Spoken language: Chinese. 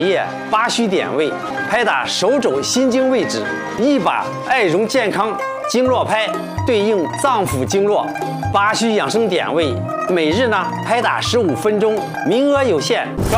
液八虚点位，拍打手肘心经位置，一把爱容健康经络拍，对应脏腑经络八虚养生点位。每日呢拍打15分钟，名额有限，抓